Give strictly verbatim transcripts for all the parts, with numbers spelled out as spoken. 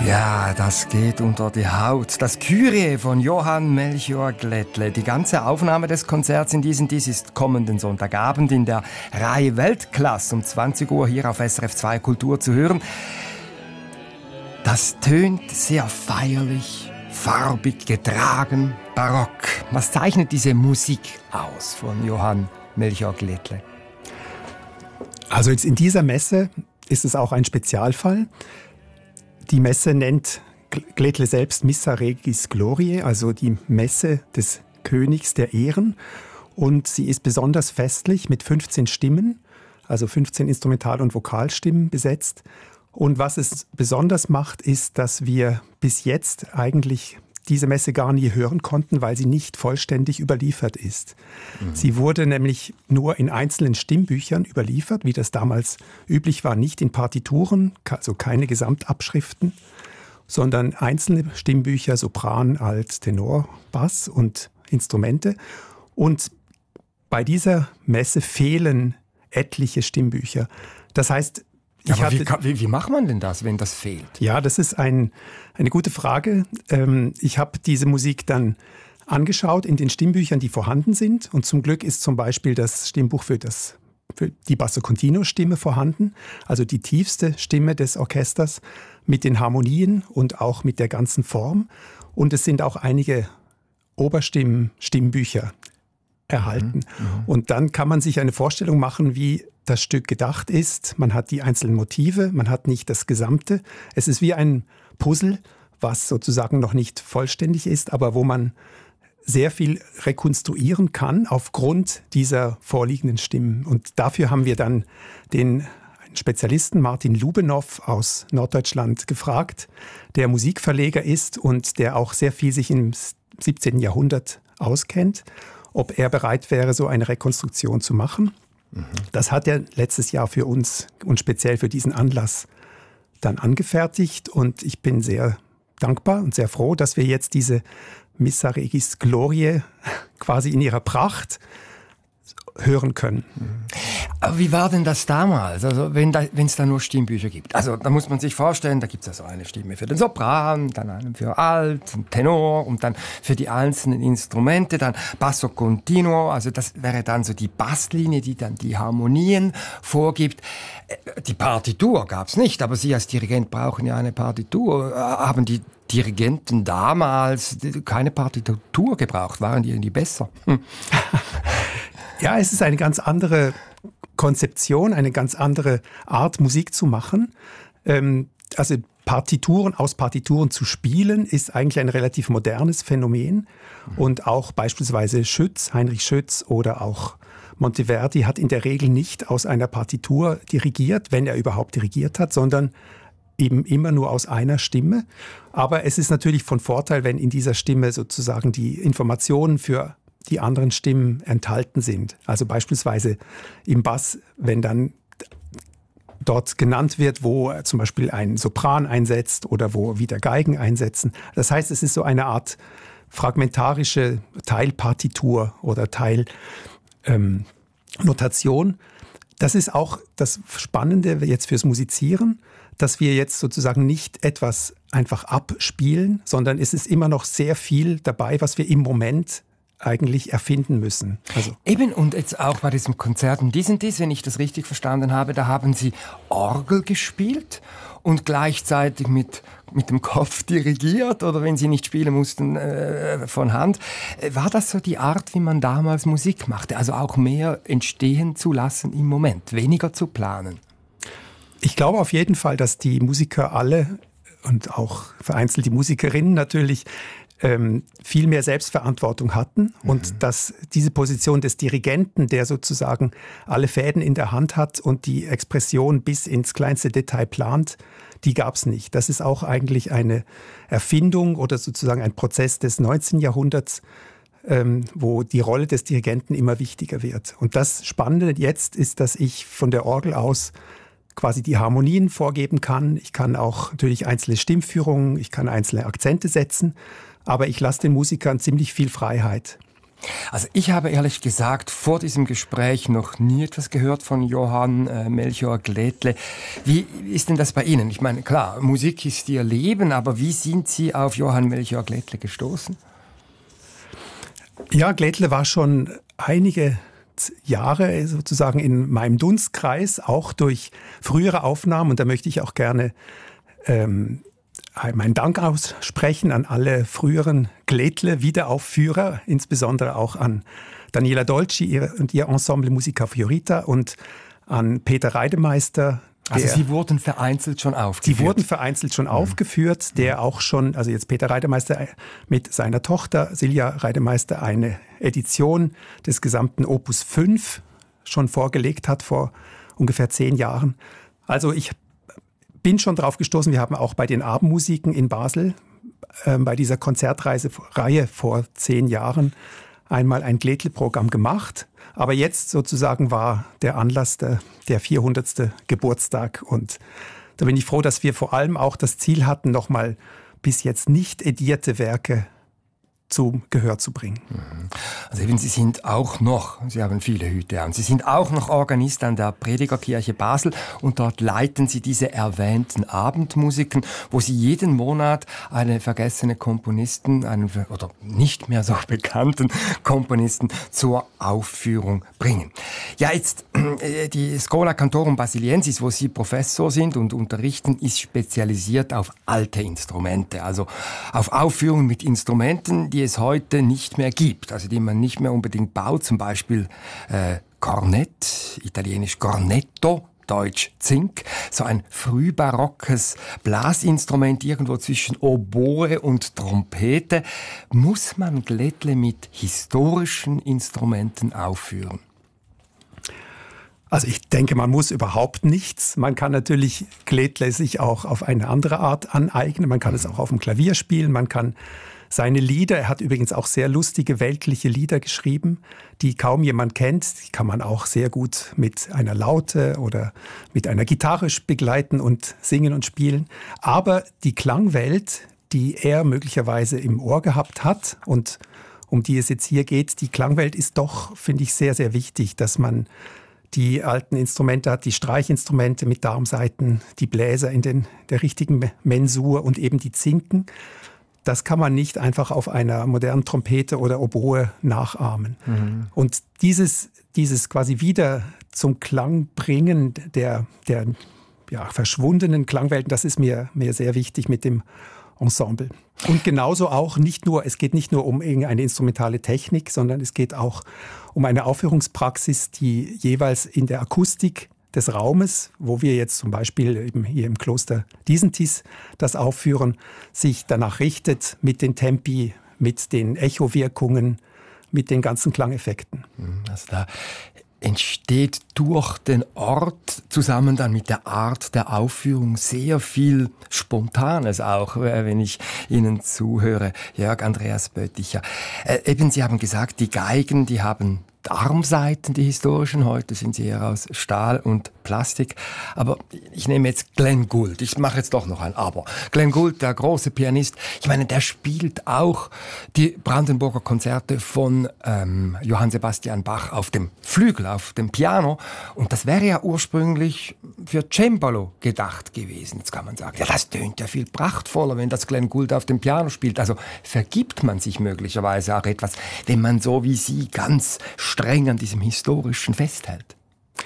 Ja, das geht unter die Haut. Das Kyrie von Johann Melchior Glättle. Die ganze Aufnahme des Konzerts in diesen Dies ist kommenden Sonntagabend in der Reihe Weltklasse um zwanzig Uhr hier auf S R F zwei Kultur zu hören. Das tönt sehr feierlich, farbig, getragen, barock. Was zeichnet diese Musik aus von Johann Melchior Glättle? Also jetzt in dieser Messe ist es auch ein Spezialfall. Die Messe nennt Glättle selbst Missa Regis Gloriae, also die Messe des Königs der Ehren. Und sie ist besonders festlich mit fünfzehn Stimmen, also fünfzehn Instrumental- und Vokalstimmen besetzt. Und was es besonders macht, ist, dass wir bis jetzt eigentlich diese Messe gar nie hören konnten, weil sie nicht vollständig überliefert ist. Mhm. Sie wurde nämlich nur in einzelnen Stimmbüchern überliefert, wie das damals üblich war, nicht in Partituren, also keine Gesamtabschriften, sondern einzelne Stimmbücher, Sopran, Alt, Tenor, Bass und Instrumente. Und bei dieser Messe fehlen etliche Stimmbücher. Das heißt, Ich Aber hatte, wie, kann, wie, wie macht man denn das, wenn das fehlt? Ja, das ist ein, eine gute Frage. Ähm, ich habe diese Musik dann angeschaut in den Stimmbüchern, die vorhanden sind. Und zum Glück ist zum Beispiel das Stimmbuch für, das, für die Basso Continuo Stimme vorhanden, also die tiefste Stimme des Orchesters mit den Harmonien und auch mit der ganzen Form. Und es sind auch einige Oberstimmen-Stimmbücher erhalten. Mhm, mhm. Und dann kann man sich eine Vorstellung machen, wie das Stück gedacht ist. Man hat die einzelnen Motive, man hat nicht das Gesamte. Es ist wie ein Puzzle, was sozusagen noch nicht vollständig ist, aber wo man sehr viel rekonstruieren kann aufgrund dieser vorliegenden Stimmen. Und dafür haben wir dann den Spezialisten Martin Lubenow aus Norddeutschland gefragt, der Musikverleger ist und der auch sehr viel sich im siebzehnten Jahrhundert auskennt, ob er bereit wäre, so eine Rekonstruktion zu machen. Mhm. Das hat er letztes Jahr für uns und speziell für diesen Anlass dann angefertigt. Und ich bin sehr dankbar und sehr froh, dass wir jetzt diese Missa Regis Gloriae quasi in ihrer Pracht hören können. Aber wie war denn das damals, also wenn da, wenn es da nur Stimmbücher gibt? Also da muss man sich vorstellen, da gibt es also eine Stimme für den Sopran, dann eine für Alt, einen Tenor und dann für die einzelnen Instrumente, dann Basso Continuo, also das wäre dann so die Basslinie, die dann die Harmonien vorgibt. Die Partitur gab es nicht, aber Sie als Dirigent brauchen ja eine Partitur. Haben die Dirigenten damals keine Partitur gebraucht? Waren die irgendwie besser? Hm. Ja, es ist eine ganz andere Konzeption, eine ganz andere Art, Musik zu machen. Ähm, also Partituren, aus Partituren zu spielen, ist eigentlich ein relativ modernes Phänomen. Und auch beispielsweise Schütz, Heinrich Schütz oder auch Monteverdi hat in der Regel nicht aus einer Partitur dirigiert, wenn er überhaupt dirigiert hat, sondern eben immer nur aus einer Stimme. Aber es ist natürlich von Vorteil, wenn in dieser Stimme sozusagen die Informationen für die anderen Stimmen enthalten sind. Also beispielsweise im Bass, wenn dann dort genannt wird, wo zum Beispiel ein Sopran einsetzt oder wo wieder Geigen einsetzen. Das heißt, es ist so eine Art fragmentarische Teilpartitur oder Teilnotation. Ähm, das ist auch das Spannende jetzt fürs Musizieren, dass wir jetzt sozusagen nicht etwas einfach abspielen, sondern es ist immer noch sehr viel dabei, was wir im Moment eigentlich erfinden müssen. Also Eben, und jetzt auch bei diesem Konzert um diesen Dies, wenn ich das richtig verstanden habe, da haben Sie Orgel gespielt und gleichzeitig mit, mit dem Kopf dirigiert, oder wenn Sie nicht spielen mussten, äh, von Hand. War das so die Art, wie man damals Musik machte? Also auch mehr entstehen zu lassen im Moment, weniger zu planen? Ich glaube auf jeden Fall, dass die Musiker alle und auch vereinzelt die Musikerinnen natürlich ähm, viel mehr Selbstverantwortung hatten mhm. und dass diese Position des Dirigenten, der sozusagen alle Fäden in der Hand hat und die Expression bis ins kleinste Detail plant, die gab es nicht. Das ist auch eigentlich eine Erfindung oder sozusagen ein Prozess des neunzehnten Jahrhunderts, ähm, wo die Rolle des Dirigenten immer wichtiger wird. Und das Spannende jetzt ist, dass ich von der Orgel aus quasi die Harmonien vorgeben kann. Ich kann auch natürlich einzelne Stimmführungen, ich kann einzelne Akzente setzen, aber ich lasse den Musikern ziemlich viel Freiheit. Also ich habe ehrlich gesagt vor diesem Gespräch noch nie etwas gehört von Johann äh, Melchior Glättle. Wie ist denn das bei Ihnen? Ich meine, klar, Musik ist Ihr Leben, aber wie sind Sie auf Johann Melchior Glättle gestoßen? Ja, Glättle war schon einige Jahre sozusagen in meinem Dunstkreis, auch durch frühere Aufnahmen. Und da möchte ich auch gerne ähm, meinen Dank aussprechen an alle früheren Glättle-Wiederaufführer, insbesondere auch an Daniela Dolci und ihr Ensemble Musica Fiorita und an Peter Reidemeister. Also Sie wurden vereinzelt schon aufgeführt? Die wurden vereinzelt schon mhm. aufgeführt, der auch schon, also jetzt Peter Reidemeister mit seiner Tochter Silja Reidemeister eine Edition des gesamten Opus fünf schon vorgelegt hat vor ungefähr zehn Jahren. Also ich bin schon drauf gestoßen, wir haben auch bei den Abendmusiken in Basel, äh, bei dieser Konzertreihe vor zehn Jahren, einmal ein Glättle-Programm gemacht. Aber jetzt sozusagen war der Anlass der, der vierhundertste Geburtstag. Und da bin ich froh, dass wir vor allem auch das Ziel hatten, nochmal bis jetzt nicht edierte Werke zum Gehör zu bringen. Also eben, Sie sind auch noch, Sie haben viele Hüte an, Sie sind auch noch Organist an der Predigerkirche Basel und dort leiten Sie diese erwähnten Abendmusiken, wo Sie jeden Monat eine vergessene Komponisten, einen oder nicht mehr so bekannten Komponisten zur Aufführung bringen. Ja, jetzt die Schola Cantorum Basiliensis, wo Sie Professor sind und unterrichten, ist spezialisiert auf alte Instrumente, also auf Aufführungen mit Instrumenten, die es heute nicht mehr gibt, also die man nicht mehr unbedingt baut, zum Beispiel äh, Kornett, italienisch Cornetto, deutsch Zink, so ein frühbarockes Blasinstrument irgendwo zwischen Oboe und Trompete. Muss man Glättle mit historischen Instrumenten aufführen? Also ich denke, man muss überhaupt nichts. Man kann natürlich Glättle sich auch auf eine andere Art aneignen. Man kann es auch auf dem Klavier spielen, man kann seine Lieder, er hat übrigens auch sehr lustige weltliche Lieder geschrieben, die kaum jemand kennt. Die kann man auch sehr gut mit einer Laute oder mit einer Gitarre begleiten und singen und spielen. Aber die Klangwelt, die er möglicherweise im Ohr gehabt hat und um die es jetzt hier geht, die Klangwelt ist doch, finde ich, sehr, sehr wichtig, dass man die alten Instrumente hat, die Streichinstrumente mit Darmsaiten, die Bläser in den, der richtigen Mensur und eben die Zinken. Das kann man nicht einfach auf einer modernen Trompete oder Oboe nachahmen. Mhm. Und dieses, dieses quasi wieder zum Klang bringen der, der ja, verschwundenen Klangwelten, das ist mir, mir sehr wichtig mit dem Ensemble. Und genauso auch nicht nur, es geht nicht nur um irgendeine instrumentale Technik, sondern es geht auch um eine Aufführungspraxis, die jeweils in der Akustik des Raumes, wo wir jetzt zum Beispiel eben hier im Kloster Disentis das aufführen, sich danach richtet mit den Tempi, mit den Echowirkungen, mit den ganzen Klangeffekten. Also da entsteht durch den Ort zusammen dann mit der Art der Aufführung sehr viel Spontanes auch, wenn ich Ihnen zuhöre, Jörg Andreas Bötticher. Äh, eben, Sie haben gesagt, die Geigen, die haben Armsaiten, die historischen, heute sind sie eher aus Stahl und Plastik. Aber ich nehme jetzt Glenn Gould. Ich mache jetzt doch noch ein Aber. Glenn Gould, der große Pianist, ich meine, der spielt auch die Brandenburger Konzerte von ähm, Johann Sebastian Bach auf dem Flügel, auf dem Piano. Und das wäre ja ursprünglich für Cembalo gedacht gewesen. Jetzt kann man sagen, ja, das tönt ja viel prachtvoller, wenn das Glenn Gould auf dem Piano spielt. Also vergibt man sich möglicherweise auch etwas, wenn man so wie Sie ganz streng an diesem Historischen festhält?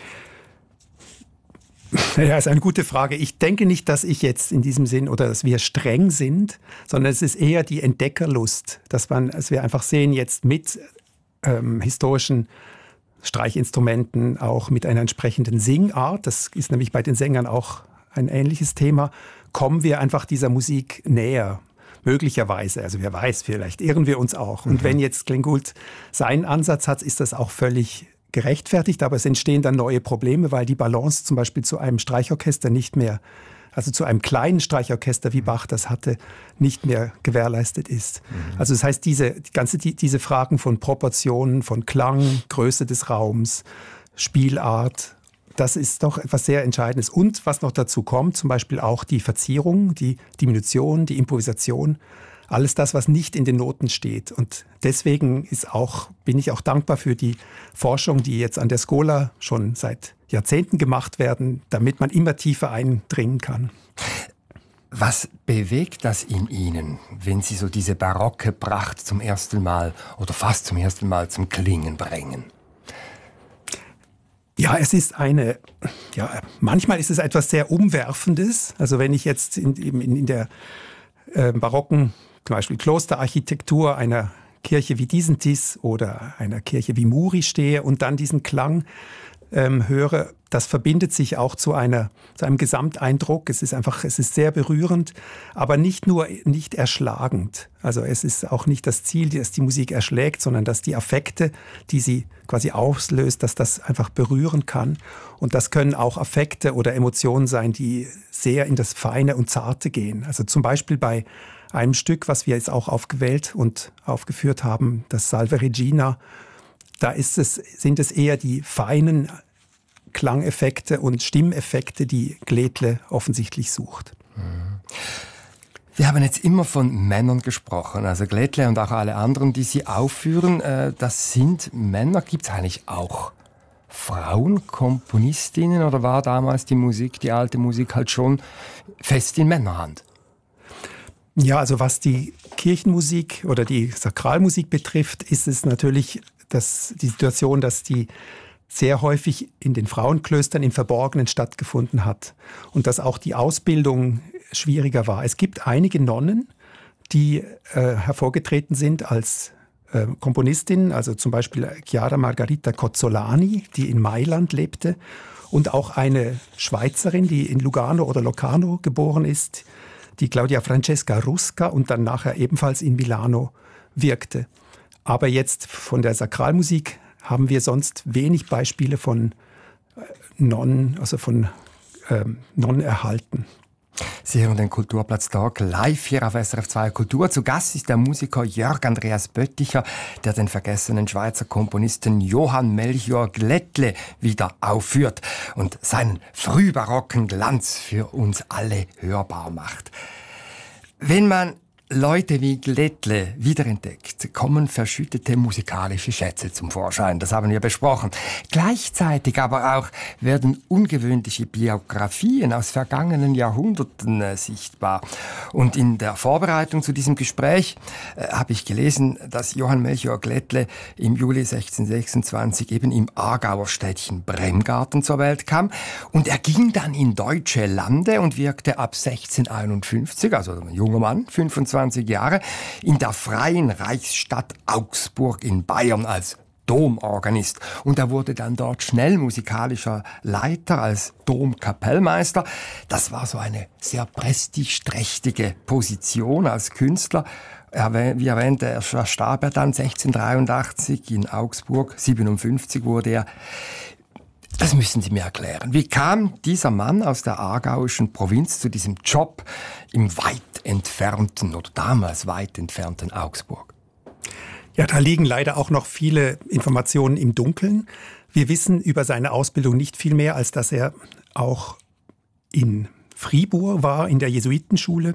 Ja, ist eine gute Frage. Ich denke nicht, dass ich jetzt in diesem Sinn oder dass wir streng sind, sondern es ist eher die Entdeckerlust, dass man, dass wir einfach sehen, jetzt mit ähm, historischen Streichinstrumenten, auch mit einer entsprechenden Singart, das ist nämlich bei den Sängern auch ein ähnliches Thema, kommen wir einfach dieser Musik näher. Möglicherweise, also wer weiß, vielleicht irren wir uns auch. Und mhm. wenn jetzt Glenn Gould seinen Ansatz hat, ist das auch völlig gerechtfertigt, aber es entstehen dann neue Probleme, weil die Balance zum Beispiel zu einem Streichorchester nicht mehr, also zu einem kleinen Streichorchester, wie Bach das hatte, nicht mehr gewährleistet ist. Mhm. Also das heißt, diese, die ganze, die, diese Fragen von Proportionen, von Klang, Größe des Raums, Spielart, das ist doch etwas sehr Entscheidendes. Und was noch dazu kommt, zum Beispiel auch die Verzierung, die Diminution, die Improvisation. alles das, was nicht in den Noten steht. Und deswegen ist auch, bin ich auch dankbar für die Forschung, die jetzt an der Schola schon seit Jahrzehnten gemacht werden, damit man immer tiefer eindringen kann. Was bewegt das in Ihnen, wenn Sie so diese barocke Pracht zum ersten Mal oder fast zum ersten Mal zum Klingen bringen? Ja, es ist eine, ja, manchmal ist es etwas sehr Umwerfendes. Also wenn ich jetzt in, in, in der äh, barocken, zum Beispiel Klosterarchitektur einer Kirche wie Disentis oder einer Kirche wie Muri stehe und dann diesen Klang ähm, höre, das verbindet sich auch zu einer, zu einem Gesamteindruck. Es ist einfach, es ist sehr berührend, aber nicht nur, nicht erschlagend. Also es ist auch nicht das Ziel, dass die Musik erschlägt, sondern dass die Affekte, die sie quasi auslöst, dass das einfach berühren kann. Und das können auch Affekte oder Emotionen sein, die sehr in das Feine und Zarte gehen. Also zum Beispiel bei einem Stück, was wir jetzt auch aufgewählt und aufgeführt haben, das Salve Regina, da ist es, sind es eher die feinen Klangeffekte und Stimmeffekte, die Gledle offensichtlich sucht. Wir haben jetzt immer von Männern gesprochen, also Gledle und auch alle anderen, die Sie aufführen, das sind Männer. Gibt es eigentlich auch Frauenkomponistinnen oder war damals die Musik, die alte Musik halt schon fest in Männerhand? Ja, also was die Kirchenmusik oder die Sakralmusik betrifft, ist es natürlich das, die Situation, dass die sehr häufig in den Frauenklöstern im Verborgenen stattgefunden hat und dass auch die Ausbildung schwieriger war. Es gibt einige Nonnen, die äh, hervorgetreten sind als äh, Komponistinnen, also zum Beispiel Chiara Margherita Cozzolani, die in Mailand lebte, und auch eine Schweizerin, die in Lugano oder Locarno geboren ist, die Claudia Francesca Rusca und dann nachher ebenfalls in Milano wirkte. Aber jetzt von der Sakralmusik haben wir sonst wenig Beispiele von Nonnen, also von ähm, Nonnen erhalten. Sie hören den Kulturplatz Talk live hier auf S R F zwei Kultur. Zu Gast ist der Musiker Jörg Andreas Bötticher, der den vergessenen Schweizer Komponisten Johann Melchior Gledle wieder aufführt und seinen frühbarocken Glanz für uns alle hörbar macht. Wenn man Leute wie Gledle wiederentdeckt, kommen verschüttete musikalische Schätze zum Vorschein. Das haben wir besprochen. Gleichzeitig aber auch werden ungewöhnliche Biografien aus vergangenen Jahrhunderten äh, sichtbar. Und in der Vorbereitung zu diesem Gespräch äh, habe ich gelesen, dass Johann Melchior Gledle im Juli sechzehnhundertsechsundzwanzig eben im Aargauer Städtchen Bremgarten zur Welt kam. Und er ging dann in deutsche Lande und wirkte ab sechzehnhunderteinundfünfzig, also ein junger Mann, fünfundzwanzig Jahre, in der Freien Reichsstadt Augsburg in Bayern als Domorganist. Und er wurde dann dort schnell musikalischer Leiter als Domkapellmeister. Das war so eine sehr prestigeträchtige Position als Künstler. Wie erwähnt, er starb er dann sechzehnhundertdreiundachtzig in Augsburg, siebenundfünfzig wurde er. Das müssen Sie mir erklären. Wie kam dieser Mann aus der aargauischen Provinz zu diesem Job im weit entfernten oder damals weit entfernten Augsburg? Ja, da liegen leider auch noch viele Informationen im Dunkeln. Wir wissen über seine Ausbildung nicht viel mehr, als dass er auch in Fribourg war, in der Jesuitenschule.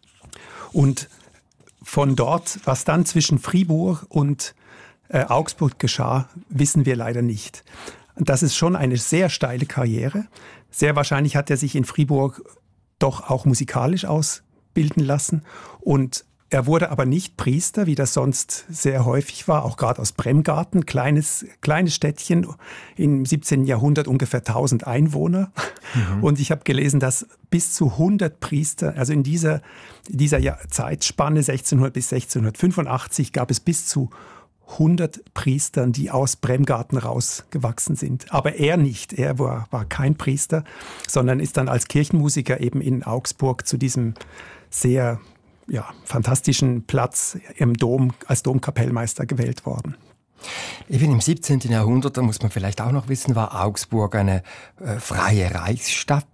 Und von dort, was dann zwischen Fribourg und äh, Augsburg geschah, wissen wir leider nicht. Das ist schon eine sehr steile Karriere. Sehr wahrscheinlich hat er sich in Fribourg doch auch musikalisch ausbilden lassen. Und er wurde aber nicht Priester, wie das sonst sehr häufig war, auch gerade aus Bremgarten, kleines, kleines Städtchen, im siebzehnten Jahrhundert ungefähr tausend Einwohner. Mhm. Und ich habe gelesen, dass bis zu hundert Priester, also in dieser, dieser Zeitspanne sechzehnhundert bis sechzehnhundertfünfundachtzig gab es bis zu hundert Priestern, die aus Bremgarten rausgewachsen sind. Aber er nicht. Er war, war kein Priester, sondern ist dann als Kirchenmusiker eben in Augsburg zu diesem sehr ja, fantastischen Platz im Dom als Domkapellmeister gewählt worden. Eben im siebzehnten Jahrhundert, da muss man vielleicht auch noch wissen, war Augsburg eine äh, freie Reichsstadt.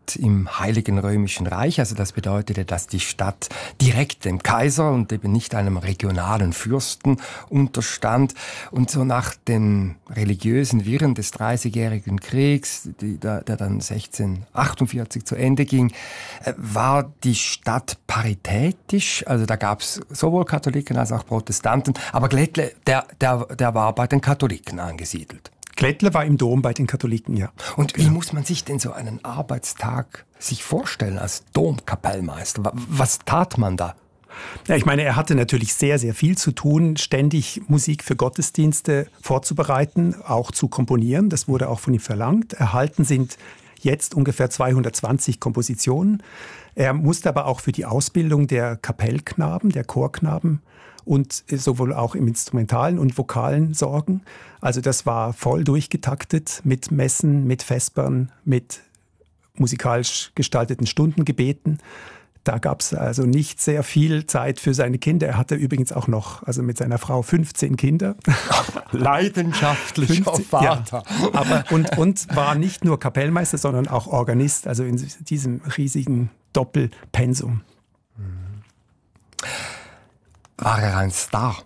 im Heiligen Römischen Reich. Also das bedeutete, dass die Stadt direkt dem Kaiser und eben nicht einem regionalen Fürsten unterstand. Und so nach den religiösen Wirren des Dreißigjährigen Kriegs, die, der, der dann sechzehnhundertachtundvierzig zu Ende ging, war die Stadt paritätisch. Also da gab es sowohl Katholiken als auch Protestanten. Aber Glättle, der, der, der war bei den Katholiken angesiedelt. Glättle war im Dom bei den Katholiken, ja. Und wie ja. muss man sich denn so einen Arbeitstag sich vorstellen als Domkapellmeister? Was tat man da? Ja, ich meine, er hatte natürlich sehr, sehr viel zu tun, ständig Musik für Gottesdienste vorzubereiten, auch zu komponieren. Das wurde auch von ihm verlangt. Erhalten sind jetzt ungefähr zweihundertzwanzig Kompositionen. Er musste aber auch für die Ausbildung der Kapellknaben, der Chorknaben und sowohl auch im Instrumentalen und Vokalen sorgen. Also das war voll durchgetaktet mit Messen, mit Vespern, mit musikalisch gestalteten Stundengebeten. Da gab es also nicht sehr viel Zeit für seine Kinder. Er hatte übrigens auch noch, also mit seiner Frau, fünfzehn Kinder. Leidenschaftlicher Vater. Ja, aber und, und war nicht nur Kapellmeister, sondern auch Organist, also in diesem riesigen Doppelpensum. War er ein Star?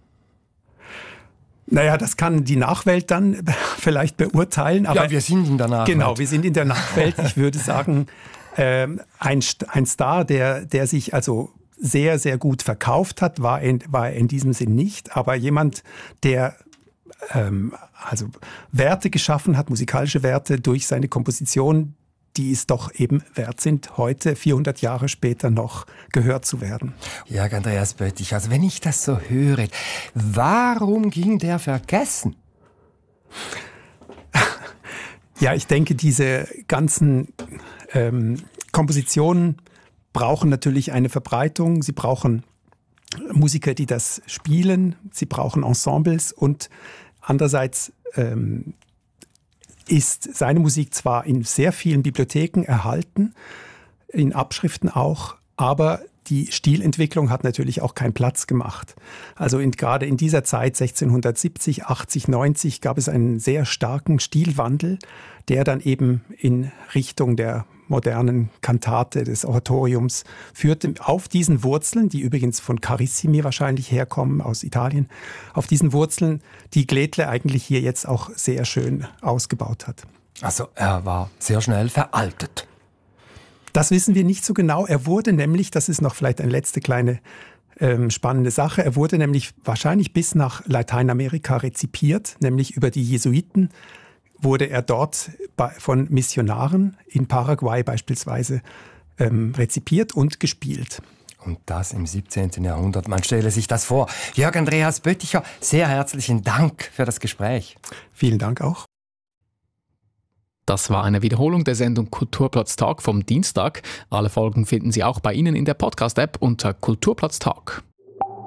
Naja, das kann die Nachwelt dann vielleicht beurteilen. Aber ja, wir sind in der Nachwelt. Genau, wir sind in der Nachwelt. Ich würde sagen, ähm, ein, ein Star, der, der sich also sehr, sehr gut verkauft hat, war, in, war er in diesem Sinn nicht. Aber jemand, der ähm, also Werte geschaffen hat, musikalische Werte durch seine Komposition, die es doch eben wert sind, heute, vierhundert Jahre später noch gehört zu werden. Jörg Andreas Böttich, also wenn ich das so höre, warum ging der vergessen? Ja, ich denke, diese ganzen ähm, Kompositionen brauchen natürlich eine Verbreitung. Sie brauchen Musiker, die das spielen. Sie brauchen Ensembles und andererseits ähm, ist seine Musik zwar in sehr vielen Bibliotheken erhalten, in Abschriften auch, aber die Stilentwicklung hat natürlich auch keinen Platz gemacht. Also in, gerade in dieser Zeit, sechzehnhundertsiebzig, achtzig, neunzig, gab es einen sehr starken Stilwandel, der dann eben in Richtung der modernen Kantate, des Oratoriums führte. Auf diesen Wurzeln, die übrigens von Carissimi wahrscheinlich herkommen, aus Italien, auf diesen Wurzeln, die Glättle eigentlich hier jetzt auch sehr schön ausgebaut hat. Also er war sehr schnell veraltet. Das wissen wir nicht so genau. Er wurde nämlich, das ist noch vielleicht eine letzte kleine ähm, spannende Sache, er wurde nämlich wahrscheinlich bis nach Lateinamerika rezipiert, nämlich über die Jesuiten wurde er dort bei, von Missionaren in Paraguay beispielsweise ähm, rezipiert und gespielt. Und das im siebzehnten Jahrhundert. Man stelle sich das vor. Jörg Andreas Bötticher, sehr herzlichen Dank für das Gespräch. Vielen Dank auch. Das war eine Wiederholung der Sendung Kulturplatz Talk vom Dienstag. Alle Folgen finden Sie auch bei Ihnen in der Podcast-App unter Kulturplatz Talk.